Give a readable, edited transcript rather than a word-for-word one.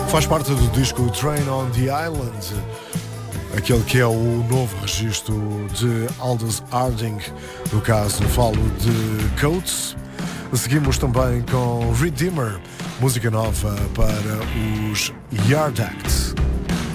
Faz parte do disco Train on the Island, aquele que é o novo registro de Aldous Harding, no caso falo de Coates. Seguimos também com Redeemer, música nova para os Yard Act.